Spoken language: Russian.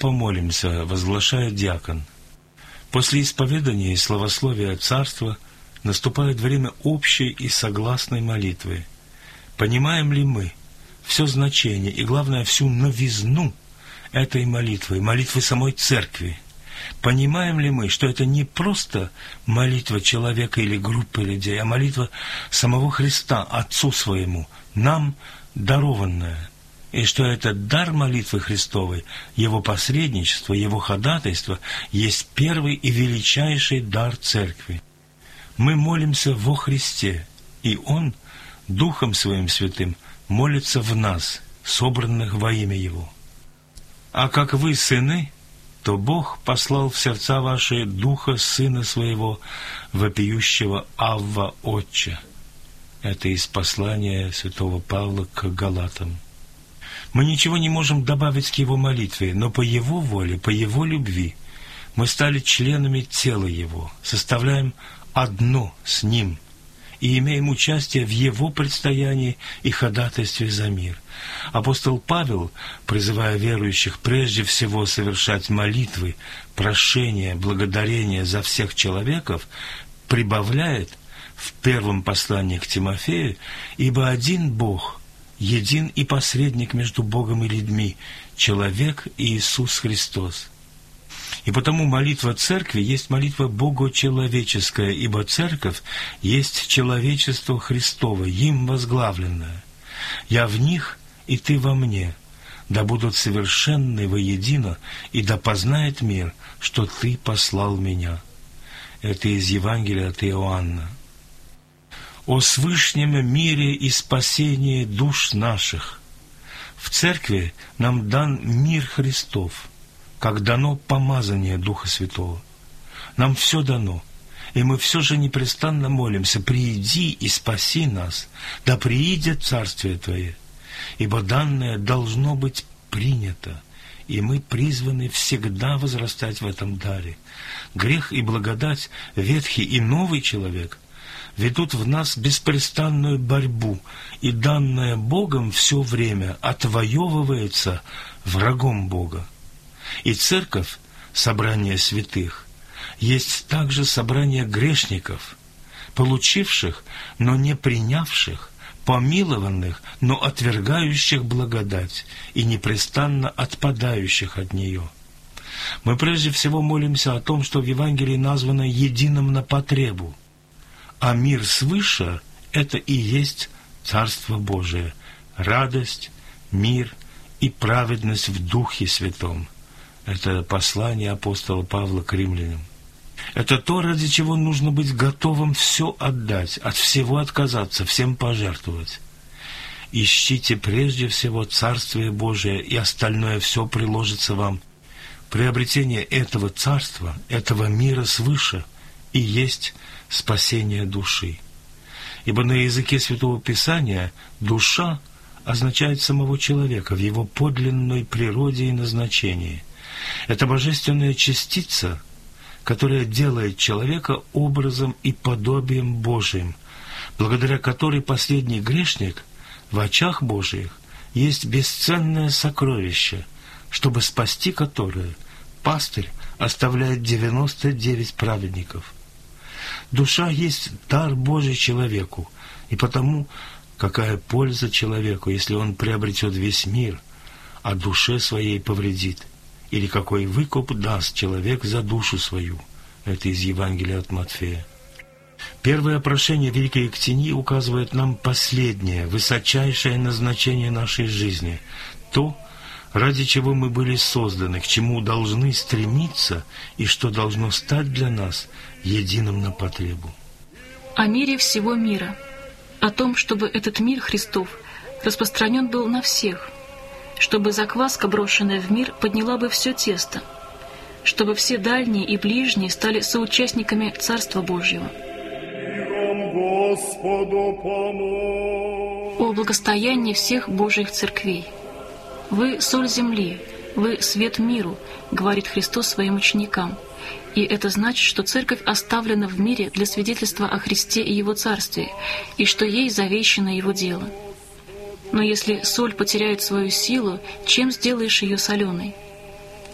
помолимся», — возглашает диакон. После исповедания и славословия Царства наступает время общей и согласной молитвы. Понимаем ли мы все значение и, главное, всю новизну этой молитвы, молитвы самой Церкви? Понимаем ли мы, что это не просто молитва человека или группы людей, а молитва самого Христа Отцу Своему, нам дарованная, и что этот дар молитвы Христовой, Его посредничество, Его ходатайство, есть первый и величайший дар Церкви? Мы молимся во Христе, и Он, Духом Своим Святым, молится в нас, собранных во имя Его. А как вы сыны, то Бог послал в сердца ваши Духа Сына Своего, вопиющего «Авва, Отче». Это из послания святого Павла к Галатам. Мы ничего не можем добавить к Его молитве, но по Его воле, по Его любви мы стали членами тела Его, составляем одно с Ним и имеем участие в Его предстоянии и ходатайстве за мир. Апостол Павел, призывая верующих прежде всего совершать молитвы, прошения, благодарения за всех человеков, прибавляет в первом послании к Тимофею: «Ибо один Бог, един и посредник между Богом и людьми, человек Иисус Христос». И потому молитва Церкви есть молитва богочеловеческая, ибо Церковь есть человечество Христово, им возглавленное. «Я в них, и ты во мне, да будут совершенны воедино, и да познает мир, что ты послал меня». Это из Евангелия от Иоанна. «О свышнем мире и спасении душ наших». В Церкви нам дан мир Христов, как дано помазание Духа Святого. Нам все дано, и мы все же непрестанно молимся: «Прииди и спаси нас, да приидет Царствие Твое». Ибо данное должно быть принято, и мы призваны всегда возрастать в этом даре. Грех и благодать, ветхий и новый человек ведут в нас беспрестанную борьбу, и данное Богом все время отвоевывается врагом Бога. И Церковь, собрание святых, есть также собрание грешников, получивших, но не принявших, помилованных, но отвергающих благодать и непрестанно отпадающих от нее. Мы прежде всего молимся о том, что в Евангелии названо единым на потребу, а мир свыше — это и есть Царство Божие, радость, мир и праведность в Духе Святом. Это послание апостола Павла к римлянам. Это то, ради чего нужно быть готовым все отдать, от всего отказаться, всем пожертвовать. Ищите прежде всего Царствие Божие, и остальное все приложится вам. Приобретение этого Царства, этого мира свыше, и есть спасение души. Ибо на языке Святого Писания душа означает самого человека в его подлинной природе и назначении. Это божественная частица, которая делает человека образом и подобием Божиим, благодаря которой последний грешник в очах Божиих есть бесценное сокровище, чтобы спасти которое пастырь оставляет 99 праведников. Душа есть дар Божий человеку, и потому какая польза человеку, если он приобретет весь мир, а душе своей повредит? Или какой выкуп даст человек за душу свою? Это из Евангелия от Матфея. Первое прошение Великой Ектении указывает нам последнее, высочайшее назначение нашей жизни, то, ради чего мы были созданы, к чему должны стремиться и что должно стать для нас единым на потребу. О мире всего мира, о том, чтобы этот мир Христов распространен был на всех, чтобы закваска, брошенная в мир, подняла бы все тесто, чтобы все дальние и ближние стали соучастниками Царства Божьего. О благостоянии всех Божьих церквей! «Вы — соль земли, вы — свет миру», — говорит Христос своим ученикам. И это значит, что Церковь оставлена в мире для свидетельства о Христе и Его Царстве, и что ей завещено Его дело. Но если соль потеряет свою силу, чем сделаешь ее соленой?